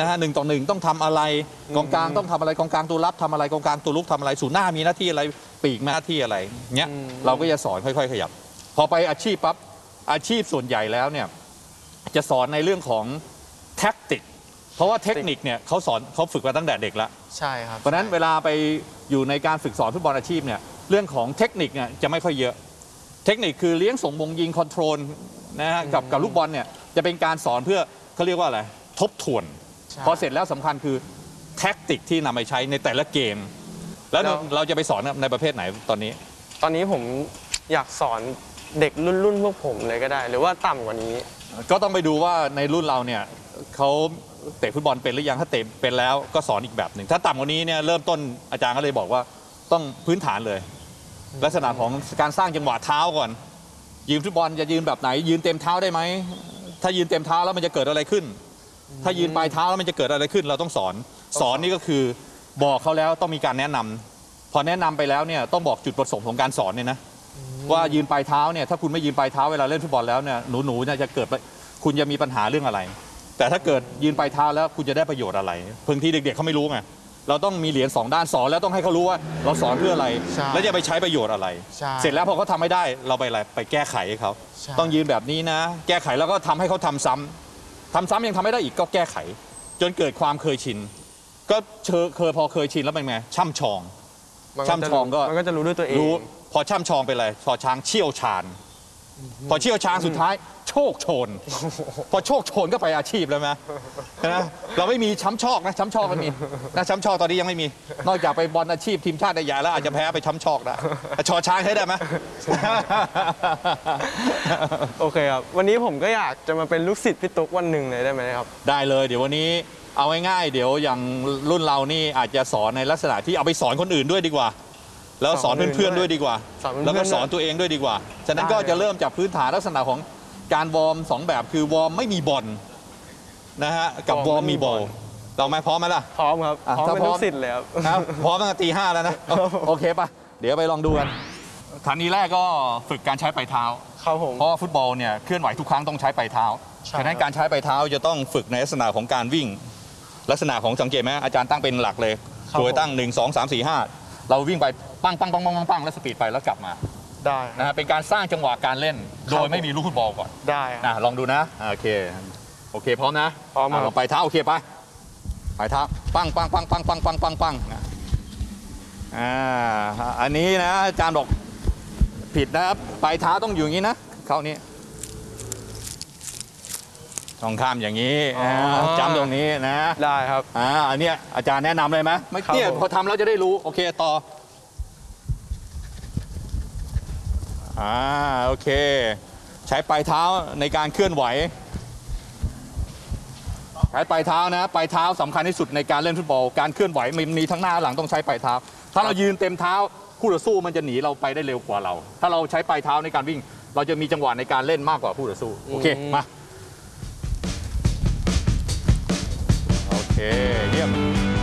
นะฮะ1-1ต้องทำอะไรกองกลางต้องทำอะไรกองกลางตัวรับทำอะไรกองกลางตัวลุกทำอะไรศูนย์หน้ามีหน้าที่อะไรปีกมีหน้าที่อะไรเงี้ยเราก็จะสอนค่อยๆขยับพอไปอาชีพปั๊บอาชีพส่วนใหญ่แล้วเนี่ยจะสอนในเรื่องของแท็กติกเพราะว่าเทคนิคเนี่ยเขาฝึกมาตั้งแต่เด็กแล้วใช่ครับเพราะนั้นเวลาไปอยู่ในการฝึกสอนฟุตบอลอาชีพเนี่ยเรื่องของเทคนิคเนี่ยจะไม่ค่อยเยอะเทคนิคคือเลี้ยงส่งมงยิงคอนโทรลนะฮะกับลูกบอลเนี่ยจะเป็นการสอนเพื่อเขาเรียกว่าอะไรทบทวนพอเสร็จแล้วสำคัญคือแท็กติกที่นำไปใช้ในแต่ละเกมแล้วเราจะไปสอนในประเภทไหนตอนนี้ผมอยากสอนเด็กรุ่นพวกผมเลยก็ได้ หรือว่าต่ำกว่านี้ก็ต้องไปดูว่าในรุ่นเราเนี่ยเขาเตะฟุตบอลเป็นหรือยังถ้าเตะเป็นแล้วก็สอนอีกแบบหนึ่งถ้าต่ำกว่านี้เนี่ยเริ่มต้นอาจารย์ก็เลยบอกว่าต้องพื้นฐานเลยลักษณะของการสร้างจังหวะเท้าก่อนยืนฟุตบอลจะยืนแบบไหนยืนเต็มเท้าได้ไหมถ้ายืนเต็มเท้าแล้วมันจะเกิดอะไรขึ้นถ้ายืนปลายเท้าแล้วมันจะเกิดอะไรขึ้นเราต้องสอนนี่ก็คือบอกเขาแล้วต้องมีการแนะนำพอแนะนำไปแล้วเนี่ยต้องบอกจุดประสงค์ของการสอนเนี่ยนะว่ายืนปลายเท้าเนี่ยถ้าคุณไม่ยืนปลายเท้าเวลาเล่นฟุตบอลแล้วเนี่ยหนูเนี่ยจะเกิดคุณจะมีปัญหาเรื่องอะไรแต่ถ้าเกิดยืนปลายเท้าแล้วคุณจะได้ประโยชน์อะไรบางทีเด็กๆเขาไม่รู้ไงเราต้องมีเหรียญ2ด้านสอนแล้วต้องให้เขารู้ว่าเราสอนเพื่ออะไรแล้วจะไปใช้ประโยชน์อะไรเสร็จแล้วพอเขาทำไม่ได้เราไปอะไรไปแก้ไขให้เขาต้องยืนแบบนี้นะแก้ไขแล้วก็ทำให้เขาทำซ้ำยังทำไม่ได้อีกก็แก้ไขจนเกิดความเคยชินก็พอเคยชินแล้วเป็นไงช่ำชองก็มันก็จะรู้ด้วยตัวเองพอช่ำชองไปเลยพอช้างเชี่ยวชาญพอเชี่ยวชาญสุดท้ายโชคโชนพอโชคโชนก็ไปอาชีพแล้วนะเราไม่มีช้ำชอกนะช้ำชอกมันมีนะช้ำชอกตอนนี้ยังไม่มีนอกจากไปบอลอาชีพทีมชาติใหญ่แล้วอาจจะแพ้ไปช้ำชอกได้ชอช้างใช้ได้ไหมโอเคครับวันนี้ผมก็อยากจะมาเป็นลูกศิษย์พี่ตุ๊กวันหนึ่งเลยได้ไหมครับได้เลยเดี๋ยววันนี้เอาง่ายๆเดี๋ยวอย่างรุ่นเรานี่อาจจะสอนในลักษณะที่เอาไปสอนคนอื่นด้วยดีกว่าแล้วสอนเพื่อนๆด้วยดีกว่าแล้วก็สอนตัวเองด้วยดีกว่าฉะนั้นก็จะเริ่มจากพื้นฐานลักษณะของการวอร์ม2แบบคือวอร์มไม่มีบอลนะฮะกับวอร์มมีบอลเราไหมพร้อมไหมล่ะพร้อมครับพร้อมเป็นลูกศิษย์เลยครับพร้อมตั้งแต่ตี 5แล้วนะโอเคป่ะเดี๋ยวไปลองดูกันฐานีแรกก็ฝึกการใช้ปลายเท้าครับผมเพราะฟุตบอลเนี่ยเคลื่อนไหวทุกครั้งต้องใช้ปลายเท้าฉะนั้นการใช้ปลายเท้าจะต้องฝึกในลักษณะของการวิ่งลักษณะของสังเกตไหมอาจารย์ตั้งเป็นหลักเลยโดยตั้ง1 2 3 4 5เราวิ่งไปปังแล้วสปีดไปแล้วกลับมาได้นะฮะเป็นการสร้างจังหวะการเล่นโดยไม่มีลูกฟุตบอลก่อนได้นะลองดูนะโอเคพร้อมนะพร้อมลองไปเท้าโอเคไปเท้าปังอันนี้นะอาจารย์บอกผิดนะครับปลายเท้าต้องอยู่อย่างนี้นะเข้านี้ช่องข้ามอย่างนี้จำตรงนี้นะได้ครับอันนี้อาจารย์แนะนำเลยไหมไม่เนี่ยพอทำแล้วจะได้รู้โอเคต่อโอเคใช้ปลายเท้าในการเคลื่อนไหวใช้ปลายเท้านะปลายเท้าสำคัญที่สุดในการเล่นฟุตบอลการเคลื่อนไหวมีทั้งหน้าหลังต้องใช้ปลายเท้าถ้าเรายืนเต็มเท้าคู่ต่อสู้มันจะหนีเราไปได้เร็วกว่าเราถ้าเราใช้ปลายเท้าในการวิ่งเราจะมีจังหวะในการเล่นมากกว่าคู่ต่อสู้โอเคมาโอเคเยี่ยม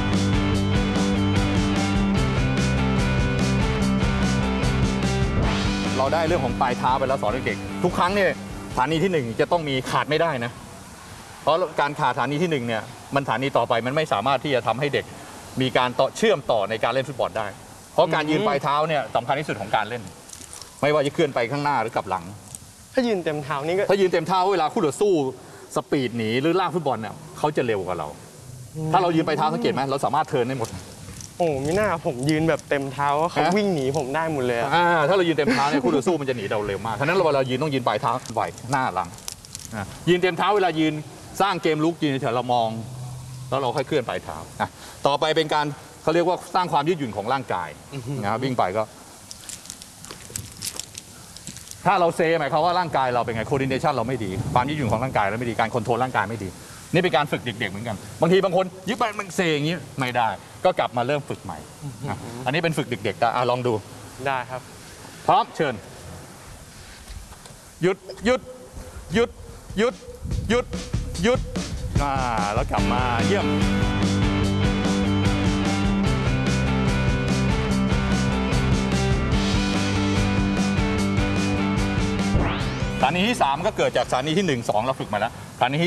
เราได้เรื่องของปลายเท้าไปแล้วสอนเด็กๆทุกครั้งเนี่ยฐานีที่1จะต้องมีขาดไม่ได้นะเพราะการขาดฐานีที่1เนี่ยมันฐานีต่อไปมันไม่สามารถที่จะทำให้เด็กมีการเชื่อมต่อในการเล่นฟุตบอลได้เพราะการยืนปลายเท้าเนี่ยสำคัญที่สุดของการเล่นไม่ว่าจะเคลื่อนไปข้างหน้าหรือกลับหลังถ้ายืนเต็มเท้านี่ก็ถ้ายืนเต็มเท้าเวลาคู่ต่อสู้สปีดหนีหรือลากฟุตบอลเนี่ยเขาจะเร็วกว่าเราถ้าเรายืนปลายเท้าสังเกตไหมเราสามารถเทิร์นได้หมดโอ้ไม่น่าผมยืนแบบเต็มเท้าเขาวิ่งหนีผมได้หมดเลยถ้าเรายืนเต็มเท้าเนี่ยคู่ต่อสู้มันจะหนีเราเร็วมากฉะนั้นเวลายืนต้องยืนปลายเท้าไหวหน้าหลังยืนเต็มเท้าเวลายืนสร้างเกมลุกยืนเฉยเรามองแล้วเราค่อยเคลื่อนปลายเท้าต่อไปเป็นการเขาเรียกว่าสร้างความยืดหยุ่นของร่างกายนะครับวิ่งไปก็ถ้าเราเซหมายความว่าร่างกายเราเป็นไงโคดิเนชันเราไม่ดีความยืดหยุ่นของร่างกายเราไม่ดีการคอนโทรลร่างกายไม่ดีนี่เป็นการฝึกเด็กๆเหมือนกันบางทีบางคนยึดไปมันเซอย่างนี้ไม่ได้ก็กลับมาเริ่มฝึกใหม่อันนี้เป็นฝึกเด็กๆลองดูได้ครับพร้อมเชิญหยุดแล้วกลับมาเยี่ยมฐานีที่3ก็เกิดจากฐานีที่1 2เราฝึกมาแล้วฐานี